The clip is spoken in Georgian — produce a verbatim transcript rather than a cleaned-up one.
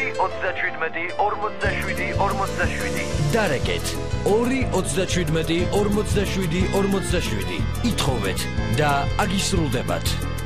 ოცდაშვიდმეტი ორმოცდაშვიდი ორმოცდაშვიდი. დარეკეთ ორი ოცდაშვიდმეტი ორმოცდაშვიდი ორმოცდაშვიდი. ითხოვეთ და აგისრულდებათ.